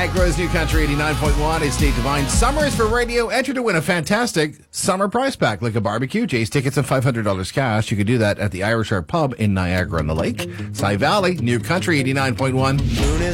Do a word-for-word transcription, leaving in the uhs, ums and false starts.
Niagara's New Country eighty-nine point one. It's Dave Devine. Summer is for radio. Enter to win a fantastic summer prize pack like a barbecue, Jay's tickets, and five hundred dollars cash. You can do that at the Irish Art Pub in Niagara on the Lake. Cy Valley, New Country eighty-nine point one.